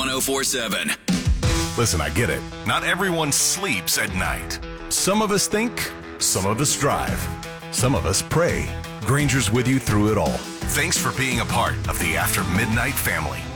1047. Listen, I get it. Not everyone sleeps at night. Some of us think, some of us drive, some of us pray. Granger's with you through it all. Thanks for being a part of the After Midnight family.